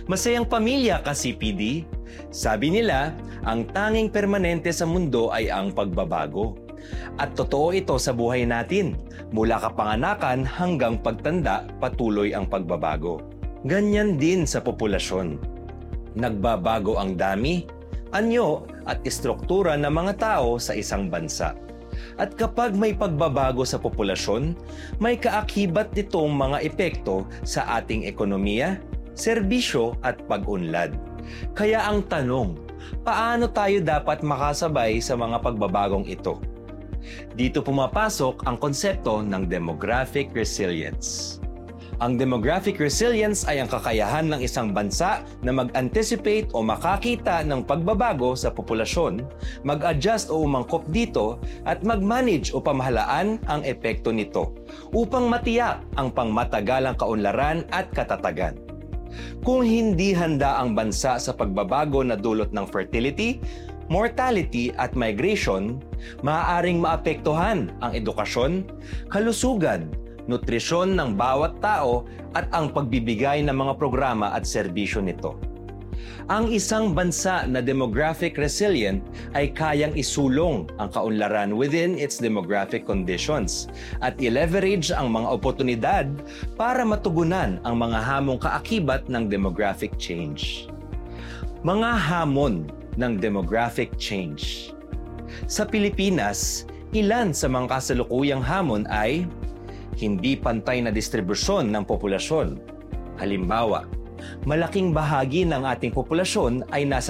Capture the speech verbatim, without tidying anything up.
Masayang pamilya ka C P D? Sabi nila, ang tanging permanente sa mundo ay ang pagbabago. At totoo ito sa buhay natin. Mula kapanganakan hanggang pagtanda, patuloy ang pagbabago. Ganyan din sa populasyon. Nagbabago ang dami, anyo at istruktura ng mga tao sa isang bansa. At kapag may pagbabago sa populasyon, may kaakibat nitong mga epekto sa ating ekonomiya, serbisyo at pag-unlad. Kaya ang tanong, paano tayo dapat makasabay sa mga pagbabagong ito? Dito pumapasok ang konsepto ng demographic resilience. Ang demographic resilience ay ang kakayahan ng isang bansa na mag-anticipate o makakita ng pagbabago sa populasyon, mag-adjust o umangkop dito at mag-manage o pamahalaan ang epekto nito upang matiyak ang pangmatagalang kaunlaran at katatagan. Kung hindi handa ang bansa sa pagbabago na dulot ng fertility, mortality at migration, maaaring maapektuhan ang edukasyon, kalusugan, nutrisyon ng bawat tao at ang pagbibigay ng mga programa at serbisyo nito. Ang isang bansa na demographic resilient ay kayang isulong ang kaunlaran within its demographic conditions at i-leverage ang mga oportunidad para matugunan ang mga hamong kaakibat ng demographic change. Mga hamon ng demographic change. Sa Pilipinas, ilan sa mga kasalukuyang hamon ay hindi pantay na distribusyon ng populasyon. Halimbawa, malaking bahagi ng ating populasyon ay nasa